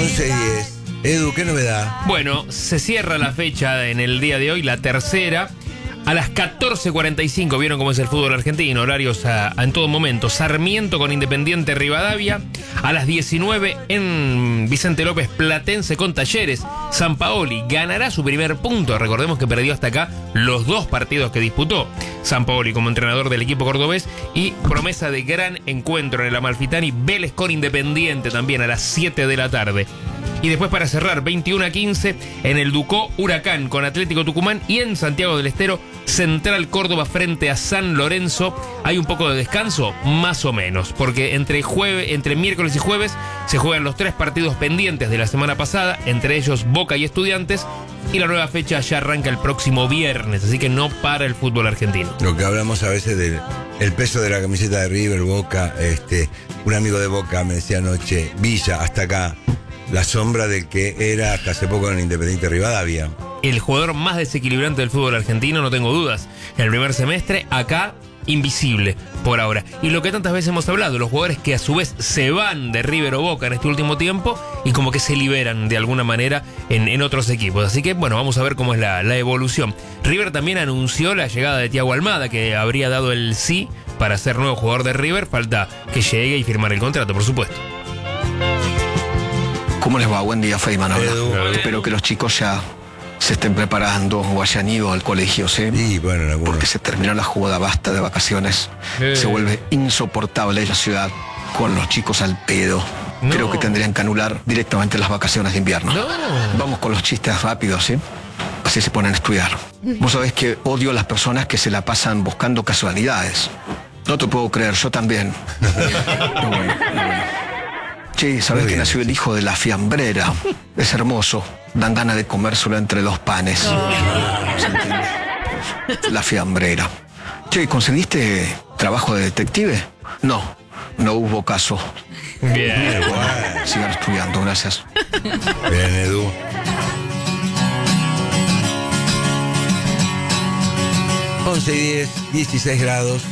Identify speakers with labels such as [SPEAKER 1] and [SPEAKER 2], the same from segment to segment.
[SPEAKER 1] 11:10. Edu, ¿qué novedad?
[SPEAKER 2] Bueno, se cierra la fecha en el día de hoy, la tercera. A las 14:45, vieron cómo es el fútbol argentino, horarios en todo momento. Sarmiento con Independiente Rivadavia. A las 19 en Vicente López, Platense con Talleres. Sampaoli ganará su primer punto. Recordemos que perdió hasta acá los 2 partidos que disputó Sampaoli como entrenador del equipo cordobés. Y promesa de gran encuentro en el Amalfitani. Vélez con Independiente también a las 7 de la tarde. Y después para cerrar, 21:15 en el Ducó, Huracán con Atlético Tucumán. Y en Santiago del Estero, Central Córdoba frente a San Lorenzo. ¿Hay un poco de descanso? Más o menos, porque entre miércoles y jueves se juegan los 3 partidos pendientes de la semana pasada, entre ellos Boca y Estudiantes, y la nueva fecha ya arranca el próximo viernes, así que no para el fútbol argentino.
[SPEAKER 1] Lo que hablamos a veces del el peso de la camiseta de River, Boca, un amigo de Boca me decía anoche, Villa, hasta acá, la sombra del que era hasta hace poco en Independiente Rivadavia.
[SPEAKER 2] El jugador más desequilibrante del fútbol argentino, no tengo dudas. En el primer semestre, acá, invisible por ahora. Y lo que tantas veces hemos hablado, los jugadores que a su vez se van de River o Boca en este último tiempo y como que se liberan de alguna manera en otros equipos. Así que, bueno, vamos a ver cómo es la evolución. River también anunció la llegada de Thiago Almada, que habría dado el sí para ser nuevo jugador de River. Falta que llegue y firmar el contrato, por supuesto.
[SPEAKER 3] ¿Cómo les va? Buen día, Feynman. Espero que los chicos ya se estén preparando o hayan ido al colegio, ¿sí?
[SPEAKER 1] Sí, bueno, en algunos.
[SPEAKER 3] Porque se terminó la jugada, basta de vacaciones. Se vuelve insoportable la ciudad con los chicos al pedo.
[SPEAKER 2] No.
[SPEAKER 3] Creo que tendrían que anular directamente las vacaciones de invierno.
[SPEAKER 2] No.
[SPEAKER 3] Vamos con los chistes rápidos, ¿sí? Así se ponen a estudiar. Vos sabés que odio a las personas que se la pasan buscando casualidades. No te puedo creer, yo también. Pero bueno. Che, ¿sabés que nació el hijo de la fiambrera? Es hermoso. Dan ganas de comérselo entre 2 panes. ¿Se entiende? La fiambrera. Che, ¿conseguiste trabajo de detective? No hubo caso.
[SPEAKER 2] Bien.
[SPEAKER 3] Sigan estudiando, gracias.
[SPEAKER 1] Bien, Edu. Once y 10, 16 grados.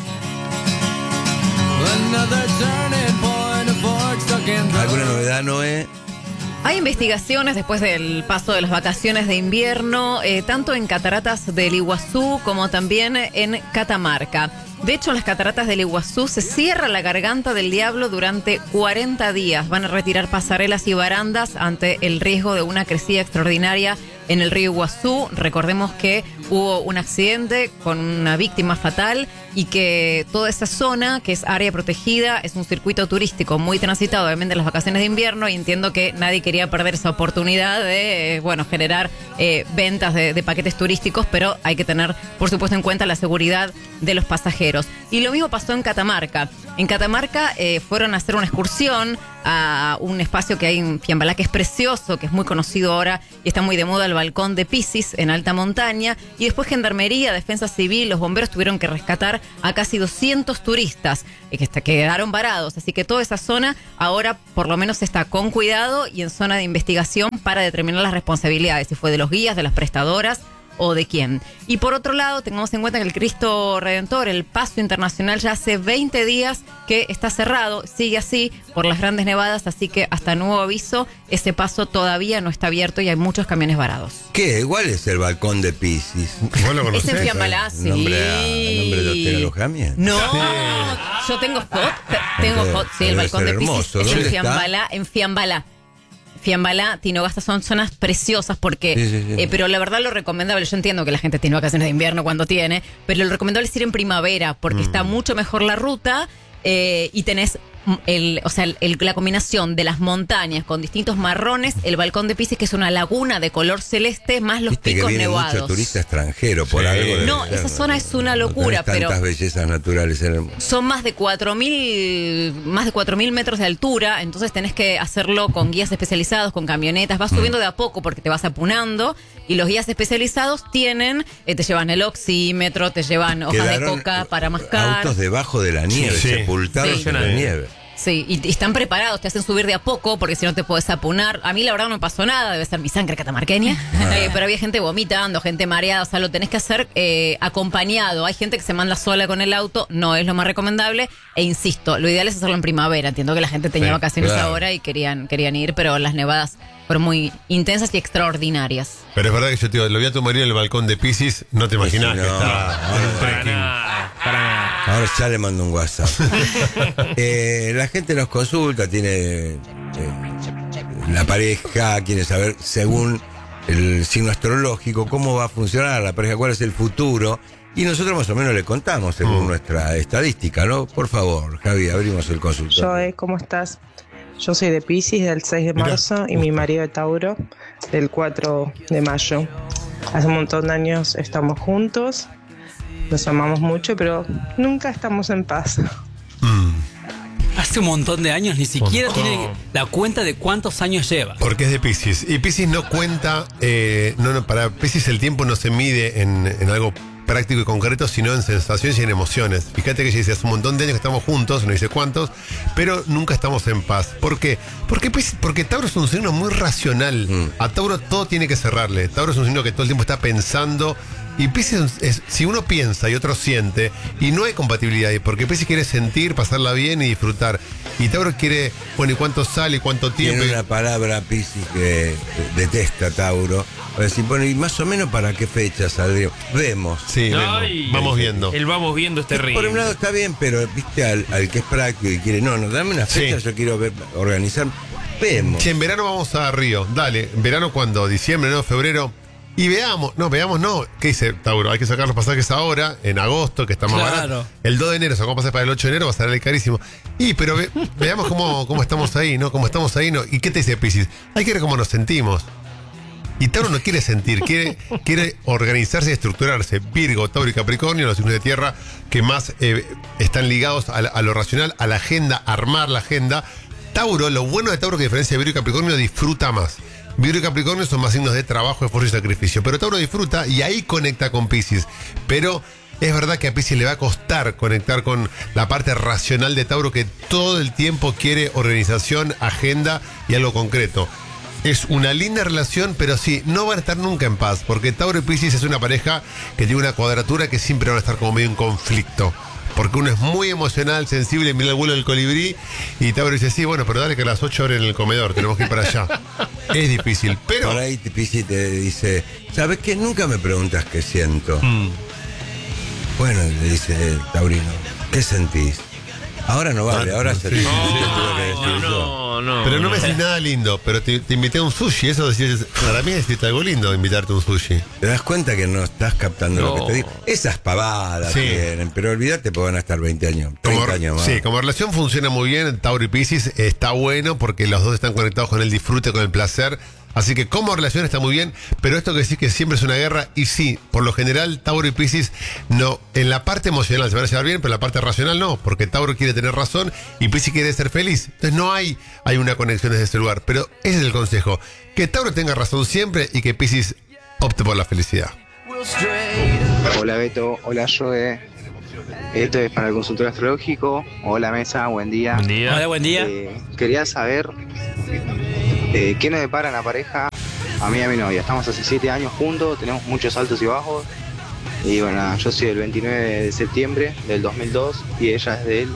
[SPEAKER 1] ¿Alguna novedad, Noé?
[SPEAKER 4] Hay investigaciones después del paso de las vacaciones de invierno, tanto en cataratas del Iguazú como también en Catamarca. De hecho, en las cataratas del Iguazú se cierra la garganta del diablo durante 40 días. Van a retirar pasarelas y barandas ante el riesgo de una crecida extraordinaria en el río Iguazú. Recordemos que hubo un accidente con una víctima fatal y que toda esa zona, que es área protegida, es un circuito turístico muy transitado, obviamente en las vacaciones de invierno, y entiendo que nadie quería perder esa oportunidad de, generar ventas de paquetes turísticos, pero hay que tener, por supuesto, en cuenta la seguridad de los pasajeros. Y lo mismo pasó en Catamarca. En Catamarca fueron a hacer una excursión a un espacio que hay en Fiambalá, que es precioso, que es muy conocido ahora y está muy de moda, el balcón de Pisis en alta montaña, y después Gendarmería, Defensa Civil, los bomberos tuvieron que rescatar a casi 200 turistas que quedaron varados, así que toda esa zona ahora por lo menos está con cuidado y en zona de investigación para determinar las responsabilidades, si fue de los guías, de las prestadoras o de quién. Y por otro lado, tengamos en cuenta que el Cristo Redentor, el paso internacional, ya hace 20 días que está cerrado, sigue así por las grandes nevadas, así que hasta nuevo aviso, ese paso todavía no está abierto y hay muchos camiones varados.
[SPEAKER 1] ¿Qué? ¿Cuál es el balcón de Pisis?
[SPEAKER 5] ¿Vos lo conocés?
[SPEAKER 4] Es en Fiambalá, sí.
[SPEAKER 1] ¿Nombre de hotel alojamiento?
[SPEAKER 4] No, yo tengo foto, sí, el balcón de Pisis
[SPEAKER 1] hermoso.
[SPEAKER 4] es en
[SPEAKER 1] ¿Dónde
[SPEAKER 4] Fiambalá, en Fiambalá. Fiambalá, Tinogasta son zonas preciosas porque,
[SPEAKER 1] Sí.
[SPEAKER 4] pero la verdad lo recomendable, yo entiendo que la gente tiene vacaciones de invierno cuando tiene, pero lo recomendable es ir en primavera porque está mucho mejor la ruta y tenés la combinación de las montañas con distintos marrones, el balcón de Pisis, que es una laguna de color celeste, más los
[SPEAKER 1] Viste
[SPEAKER 4] picos
[SPEAKER 1] que viene
[SPEAKER 4] nevados.
[SPEAKER 1] mucho turista extranjero por algo.
[SPEAKER 4] No, esa zona es una locura,
[SPEAKER 1] no
[SPEAKER 4] pero
[SPEAKER 1] tantas bellezas naturales.
[SPEAKER 4] son más de 4.000 metros de altura, entonces tenés que hacerlo con guías especializados, con camionetas, vas subiendo de a poco porque te vas apunando, y los guías especializados te llevan el oxímetro, te llevan hojas de coca para mascar.
[SPEAKER 1] Autos debajo de la nieve, sepultados en la nieve.
[SPEAKER 4] Sí, y están preparados, te hacen subir de a poco, porque si no te podés apunar. A mí la verdad no me pasó nada, debe ser mi sangre catamarqueña. Pero había gente vomitando, gente mareada, o sea, lo tenés que hacer acompañado. Hay gente que se manda sola con el auto, no es lo más recomendable. E insisto, lo ideal es hacerlo en primavera. Entiendo que la gente tenía vacaciones ahora y querían ir, pero las nevadas fueron muy intensas y extraordinarias.
[SPEAKER 5] Pero es verdad que yo te digo, lo vi a tu marido en el balcón de Piscis, no te imaginás
[SPEAKER 1] Sí,
[SPEAKER 5] que
[SPEAKER 1] no,
[SPEAKER 5] está en un
[SPEAKER 2] Para
[SPEAKER 5] trekking.
[SPEAKER 2] nada, para nada.
[SPEAKER 1] Ahora ya le mando un WhatsApp. La gente nos consulta, tiene la pareja, quiere saber según el signo astrológico cómo va a funcionar la pareja, cuál es el futuro. Y nosotros más o menos le contamos según nuestra estadística, ¿no? Por favor, Javi, abrimos el consultorio.
[SPEAKER 6] Joe, ¿cómo estás? Yo soy de Piscis del 6 de marzo y mi marido de Tauro del 4 de mayo. Hace un montón de años estamos juntos, nos amamos mucho, pero nunca estamos en paz.
[SPEAKER 7] Hace un montón de años, ni siquiera
[SPEAKER 2] Montón.
[SPEAKER 7] tiene la cuenta de cuántos años lleva.
[SPEAKER 5] Porque es de Piscis. Y Piscis no cuenta, para Piscis el tiempo no se mide en algo práctico y concreto, sino en sensaciones y en emociones. Fíjate que ella dice, hace un montón de años que estamos juntos, no dice cuántos, pero nunca estamos en paz. ¿Por qué? Porque Tauro es un signo muy racional. A Tauro todo tiene que cerrarle. Tauro es un signo que todo el tiempo está pensando. Y Piscis si uno piensa y otro siente, y no hay compatibilidad ahí, porque Piscis quiere sentir, pasarla bien y disfrutar. Y Tauro quiere, bueno, ¿y cuánto sale? ¿Y cuánto tiempo?
[SPEAKER 1] Tiene una palabra, Piscis, que detesta Tauro. A decir, bueno, ¿y más o menos para qué fecha saldría? Vemos.
[SPEAKER 5] Sí,
[SPEAKER 2] Ay,
[SPEAKER 5] vamos viendo.
[SPEAKER 2] El vamos viendo es terrible.
[SPEAKER 1] Por un lado está bien, pero viste al que es práctico y quiere, no, dame una fecha,
[SPEAKER 5] Sí.
[SPEAKER 1] yo quiero organizar. Vemos.
[SPEAKER 5] Che, en verano vamos a Río. Dale, ¿en verano cuándo? ¿Diciembre, no? ¿Febrero? Y veamos. ¿Qué dice Tauro? Hay que sacar los pasajes ahora, en agosto, que está más
[SPEAKER 7] Claro.
[SPEAKER 5] barato. El 2 de enero, sacamos pasajes para el 8 de enero, va a salir carísimo. Pero veamos cómo estamos ahí, ¿no? Cómo estamos ahí, ¿no? ¿Y qué te dice Piscis? Hay que ver cómo nos sentimos. Y Tauro no quiere sentir, quiere organizarse y estructurarse. Virgo, Tauro y Capricornio, los signos de tierra que más están ligados a lo racional, a la agenda, armar la agenda. Tauro, lo bueno de Tauro que a diferencia de Virgo y Capricornio, disfruta más. Virgo y Capricornio son más signos de trabajo, esfuerzo y sacrificio. Pero Tauro disfruta y ahí conecta con Piscis. Pero es verdad que a Piscis le va a costar conectar con la parte racional de Tauro, que todo el tiempo quiere organización, agenda y algo concreto. Es una linda relación, pero sí, no van a estar nunca en paz, porque Tauro y Piscis es una pareja que tiene una cuadratura que siempre van a estar como medio en conflicto. Porque uno es muy emocional, sensible, mira el vuelo del colibrí, y Tauro dice, sí, bueno, pero dale que a las 8 horas en el comedor, tenemos que ir para allá. Es difícil, pero...
[SPEAKER 1] Por ahí Piscis te dice, ¿sabes qué? Nunca me preguntas qué siento. Bueno, le dice Taurino, ¿qué sentís? Ahora no vale, ahora se
[SPEAKER 5] sí,
[SPEAKER 1] te
[SPEAKER 5] sí,
[SPEAKER 1] tuve que decir yo.
[SPEAKER 2] No.
[SPEAKER 5] Pero no me decís nada lindo, pero te invité a un sushi, eso decís, para mí es decirte algo lindo, invitarte a un sushi.
[SPEAKER 1] ¿Te das cuenta que no estás captando lo que te digo? Esas pavadas
[SPEAKER 5] Sí.
[SPEAKER 1] tienen, pero olvídate, porque van a estar 20 años, 30 años más.
[SPEAKER 5] Sí, como relación funciona muy bien, Tauro y Piscis está bueno porque los dos están conectados con el disfrute, con el placer. Así que como relación está muy bien, pero esto que decís que siempre es una guerra, y sí, por lo general Tauro y Piscis no, en la parte emocional se van a llevar bien, pero en la parte racional no, porque Tauro quiere tener razón y Piscis quiere ser feliz. Entonces no hay una conexión desde ese lugar, pero ese es el consejo, que Tauro tenga razón siempre y que Piscis opte por la felicidad.
[SPEAKER 8] Hola Beto, hola Joe. Esto es para el consultorio astrológico. Hola Mesa, buen día.
[SPEAKER 2] Buen día.
[SPEAKER 7] Hola, buen día.
[SPEAKER 8] Quería saber qué nos depara en la pareja a mí y a mi novia. Estamos hace 7 años juntos, tenemos muchos altos y bajos. Y bueno, nada, yo soy del 29 de septiembre del 2002 y ella es del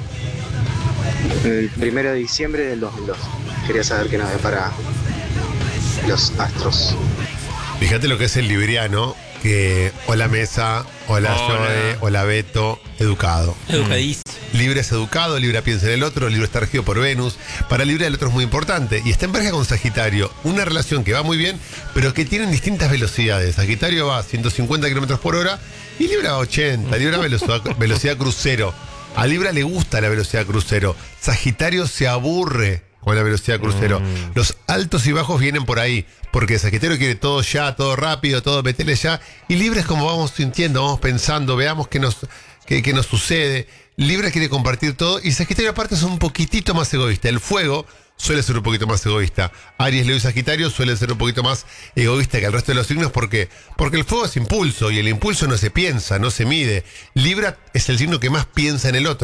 [SPEAKER 8] 1 de diciembre del 2002. Quería saber qué nos depara los astros.
[SPEAKER 5] Fíjate lo que es el libriano, que hola Mesa, hola Joe, hola Beto, educado.
[SPEAKER 7] Educadísimo.
[SPEAKER 5] Libre es educado, Libra piensa en el otro, Libra está regido por Venus. Para Libra el otro es muy importante y está en pareja con Sagitario. Una relación que va muy bien, pero que tienen distintas velocidades. Sagitario va a 150 kilómetros por hora y Libra a 80. Libra velocidad crucero. A Libra le gusta la velocidad crucero. Sagitario se aburre con la velocidad crucero. Los altos y bajos vienen por ahí, porque Sagitario quiere todo ya, todo rápido, todo metele ya. Y Libra es como vamos sintiendo, vamos pensando, veamos qué nos sucede. Libra quiere compartir todo y Sagitario aparte es un poquitito más egoísta. El fuego suele ser un poquito más egoísta. Aries, Leo y Sagitario suelen ser un poquito más egoísta que el resto de los signos. ¿Por qué? Porque el fuego es impulso y el impulso no se piensa, no se mide. Libra es el signo que más piensa en el otro.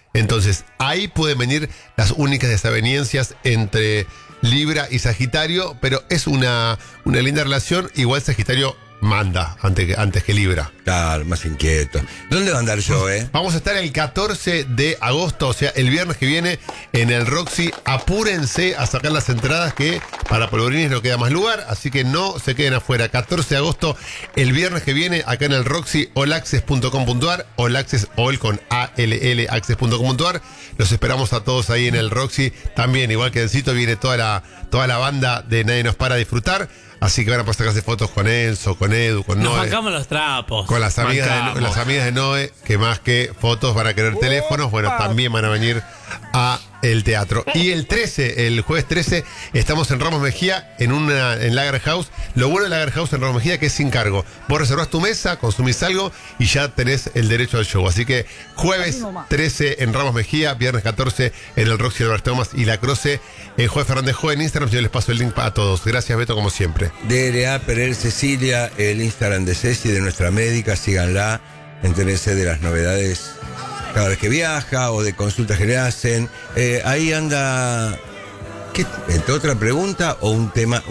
[SPEAKER 5] Entonces, ahí pueden venir las únicas desavenencias entre Libra y Sagitario, pero es una linda relación. Igual Sagitario manda antes que Libra.
[SPEAKER 1] Claro, más inquieto. ¿Dónde va a andar yo,
[SPEAKER 5] Vamos a estar el 14 de agosto, o sea, el viernes que viene, en el Roxy. Apúrense a sacar las entradas, que para polvorines no queda más lugar, así que no se queden afuera. 14 de agosto, el viernes que viene, acá en el Roxy, allaccess.com.ar, allaccess, all con ALL, access.com.ar. Los esperamos a todos ahí en el Roxy. También, igual que Encito, viene toda la banda de Nadie Nos Para a disfrutar. Así que van a poder sacarse fotos con Enzo, con Edu, con
[SPEAKER 7] Nos
[SPEAKER 5] Noé.
[SPEAKER 7] bancamos los trapos.
[SPEAKER 5] Con las amigas de Noé, que más que fotos van a querer teléfonos, bueno, también van a venir a el teatro. Y el jueves 13, estamos en Ramos Mejía, en Lager House. Lo bueno de Lager House en Ramos Mejía que es sin cargo. Vos reservás tu mesa, consumís algo y ya tenés el derecho al show. Así que jueves 13 en Ramos Mejía, viernes 14 en el Roxy Albert Thomas y La Croce. Juez Fernández Jo en Instagram. Yo les paso el link a todos. Gracias, Beto, como siempre.
[SPEAKER 1] DRA Perel Cecilia, el Instagram de Ceci, de nuestra médica, síganla, entérense de las novedades cada vez que viaja o de consultas que le hacen. Ahí anda, ¿qué? ¿Otra pregunta o un tema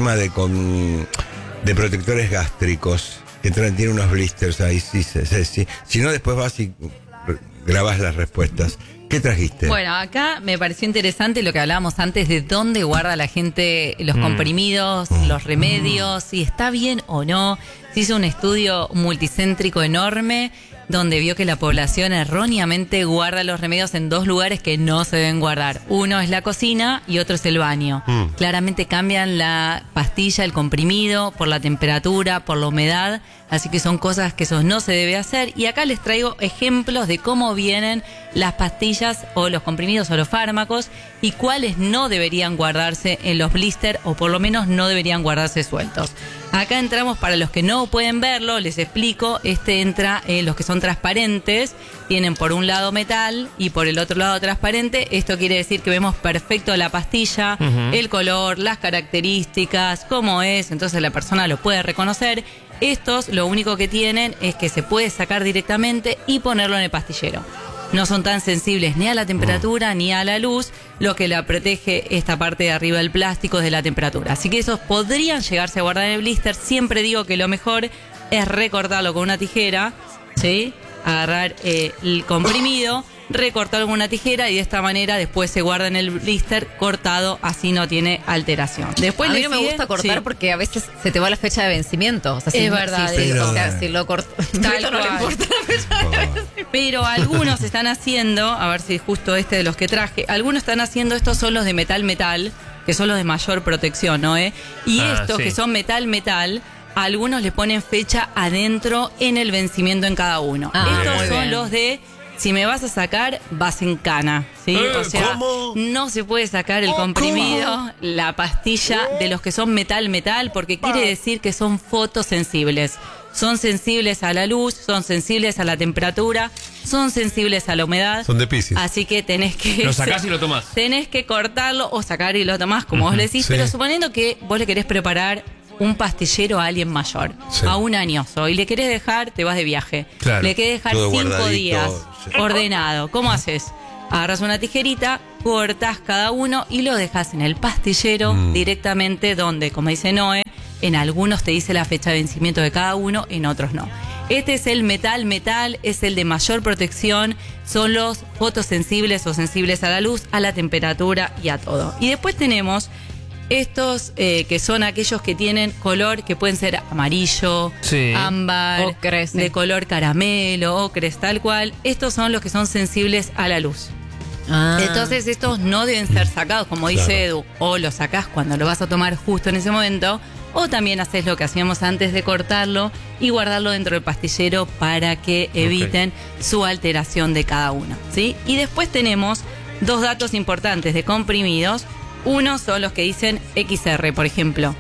[SPEAKER 1] de protectores gástricos? Que tiene unos blisters ahí, sí. Si no, después vas y grabás las respuestas. ¿Qué trajiste?
[SPEAKER 9] Bueno, acá me pareció interesante lo que hablábamos antes de dónde guarda la gente los comprimidos, los remedios, si está bien o no. Se hizo un estudio multicéntrico enorme donde vio que la población erróneamente guarda los remedios en dos lugares que no se deben guardar. Uno es la cocina y otro es el baño. Claramente cambian la pastilla, el comprimido, por la temperatura, por la humedad. Así que son cosas que eso no se debe hacer. Y acá les traigo ejemplos de cómo vienen las pastillas o los comprimidos o los fármacos y cuáles no deberían guardarse en los blisters o por lo menos no deberían guardarse sueltos. Acá entramos, para los que no pueden verlo, les explico, entra en los que son transparentes, tienen por un lado metal y por el otro lado transparente. Esto quiere decir que vemos perfecto la pastilla, el color, las características, cómo es, entonces la persona lo puede reconocer. Estos lo único que tienen es que se puede sacar directamente y ponerlo en el pastillero. No son tan sensibles ni a la temperatura ni a la luz, lo que la protege esta parte de arriba del plástico de la temperatura. Así que esos podrían llegarse a guardar en el blister. Siempre digo que lo mejor es recortarlo con una tijera, ¿sí? Agarrar el comprimido, recortarlo con una tijera y de esta manera después se guarda en el blister cortado, así no tiene alteración. Después
[SPEAKER 4] a mí no me gusta cortar porque a veces se te va la fecha de vencimiento. O sea,
[SPEAKER 9] es verdad.
[SPEAKER 4] Si lo cortas, no le importa la fecha de vencimiento.
[SPEAKER 9] Pero algunos están haciendo, a ver si justo de los que traje, algunos están haciendo, estos son los de metal, que son los de mayor protección, ¿no? Y estos que son metal, a algunos le ponen fecha adentro en el vencimiento en cada uno. Estos son los de, si me vas a sacar, vas en cana, ¿sí? O sea, ¿cómo? No se puede sacar el comprimido, la pastilla de los que son metal, porque quiere decir que son fotosensibles. Son sensibles a la luz, son sensibles a la temperatura, son sensibles a la humedad.
[SPEAKER 5] Son de Piscis.
[SPEAKER 9] Así que tenés que...
[SPEAKER 2] Lo sacás y lo tomás.
[SPEAKER 9] Tenés que cortarlo o sacar y lo tomás, como vos le decís. Sí. Pero suponiendo que vos le querés preparar un pastillero a alguien mayor, a un añoso, y le querés dejar, te vas de viaje. Claro. Le querés dejar 5 días ordenado. ¿Cómo haces? Agarras una tijerita, cortás cada uno y lo dejas en el pastillero directamente donde, como dice Noé, en algunos te dice la fecha de vencimiento de cada uno, en otros no. Este es el metal, es el de mayor protección, son los fotosensibles o sensibles a la luz, a la temperatura y a todo. Y después tenemos estos que son aquellos que tienen color, que pueden ser amarillo, ámbar, ocres, de color caramelo, ocres, tal cual. Estos son los que son sensibles a la luz. Entonces estos no deben ser sacados, como dice Edu, o los sacás cuando lo vas a tomar justo en ese momento, o también haces lo que hacíamos antes de cortarlo y guardarlo dentro del pastillero para que eviten su alteración de cada uno, ¿sí? Y después tenemos dos datos importantes de comprimidos. Uno son los que dicen XR, por ejemplo.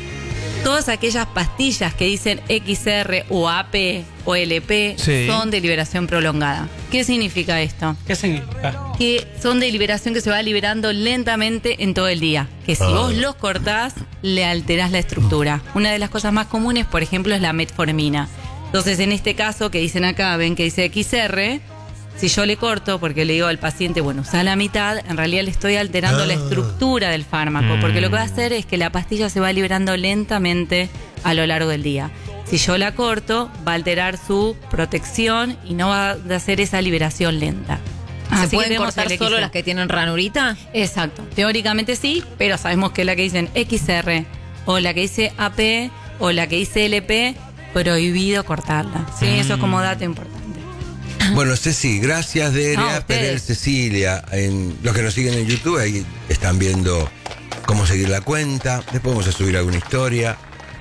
[SPEAKER 9] Todas aquellas pastillas que dicen XR o AP o LP son de liberación prolongada. ¿Qué significa esto?
[SPEAKER 7] ¿Qué significa?
[SPEAKER 9] Que son de liberación que se va liberando lentamente en todo el día. Que si vos los cortás, le alterás la estructura. Una de las cosas más comunes, por ejemplo, es la metformina. Entonces, en este caso que dicen acá, ven que dice XR, Si yo le corto, porque le digo al paciente, bueno, usa la mitad, en realidad le estoy alterando la estructura del fármaco, porque lo que va a hacer es que la pastilla se va liberando lentamente a lo largo del día. Si yo la corto, va a alterar su protección y no va a hacer esa liberación lenta.
[SPEAKER 4] ¿Se pueden cortar solo las que tienen ranurita?
[SPEAKER 9] Exacto. Teóricamente sí, pero sabemos que la que dicen XR o la que dice AP o la que dice LP, prohibido cortarla. Sí, eso es como dato importante.
[SPEAKER 1] Bueno, Ceci, gracias Delia, Perel, Cecilia. Los que nos siguen en YouTube ahí están viendo cómo seguir la cuenta. Después vamos a subir alguna historia.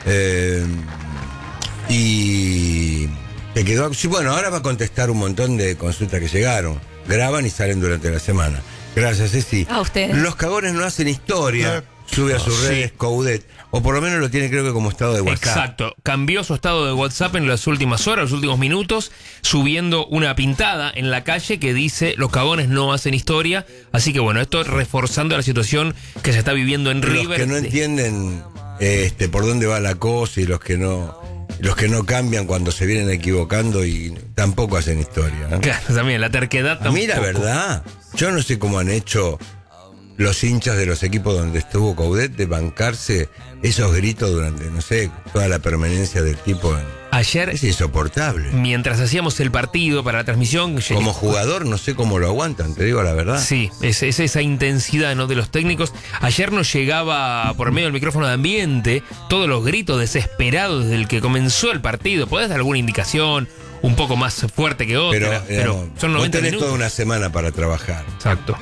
[SPEAKER 1] Y te quedó. Sí, bueno, ahora va a contestar un montón de consultas que llegaron. Graban y salen durante la semana. Gracias, Ceci.
[SPEAKER 9] A ustedes.
[SPEAKER 1] Los cagones no hacen historia. Sube a sus redes Coudet. O por lo menos lo tiene, creo que como estado de WhatsApp.
[SPEAKER 2] Exacto. Cambió su estado de WhatsApp en las últimas horas, los últimos minutos, subiendo una pintada en la calle que dice: los cagones no hacen historia. Así que bueno, esto reforzando la situación que se está viviendo en River.
[SPEAKER 1] Los que no entienden por dónde va la cosa y los que no cambian cuando se vienen equivocando y tampoco hacen historia, ¿no?
[SPEAKER 2] Claro, también la terquedad tampoco.
[SPEAKER 1] A mí la verdad, yo no sé cómo han hecho los hinchas de los equipos donde estuvo Coudet de bancarse esos gritos durante, no sé, toda la permanencia del tipo.
[SPEAKER 2] Ayer,
[SPEAKER 1] es insoportable.
[SPEAKER 2] Mientras hacíamos el partido para la transmisión,
[SPEAKER 1] como jugador no sé cómo lo aguantan, te digo la verdad.
[SPEAKER 2] Sí, es esa intensidad, ¿no?, de los técnicos. Ayer nos llegaba por medio del micrófono de ambiente todos los gritos desesperados desde el que comenzó el partido. ¿Podés dar alguna indicación un poco más fuerte que otra? Pero son 90
[SPEAKER 1] vos tenés
[SPEAKER 2] minutos.
[SPEAKER 1] toda una semana para trabajar.
[SPEAKER 2] Exacto.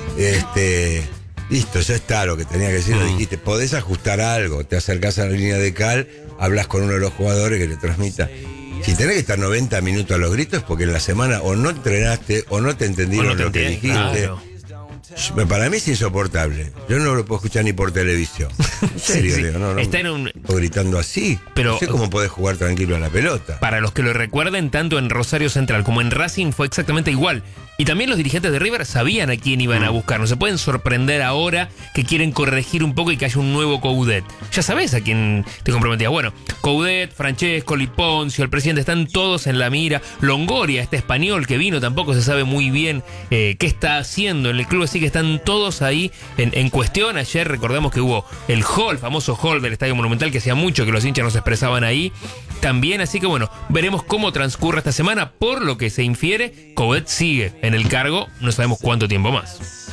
[SPEAKER 1] Listo, ya está lo que tenía que decir, lo dijiste. Podés ajustar algo, te acercás a la línea de cal, hablas con uno de los jugadores que le transmita. Si tenés que estar 90 minutos a los gritos es porque en la semana o no entrenaste o no te entendieron lo que dijiste. Claro. Para mí es insoportable. Yo no lo puedo escuchar ni por televisión. En serio,
[SPEAKER 2] sí.
[SPEAKER 1] Digo, no,
[SPEAKER 2] está en un...
[SPEAKER 1] gritando así.
[SPEAKER 2] Pero,
[SPEAKER 1] no sé cómo podés jugar tranquilo a la pelota.
[SPEAKER 2] Para los que lo recuerden, tanto en Rosario Central como en Racing fue exactamente igual. Y también los dirigentes de River sabían a quién iban a buscar. No se pueden sorprender ahora que quieren corregir un poco y que haya un nuevo Coudet. Ya sabés a quién te comprometías. Bueno, Coudet, Francesco, Liponcio, el presidente, están todos en la mira. Longoria, este español que vino, tampoco se sabe muy bien qué está haciendo en el club. Así que están todos ahí en cuestión. Ayer recordamos que hubo el hall, famoso hall del Estadio Monumental, que hacía mucho que los hinchas no se expresaban ahí también. Así que bueno, veremos cómo transcurre esta semana. Por lo que se infiere, Coudet sigue en el cargo, no sabemos cuánto tiempo más.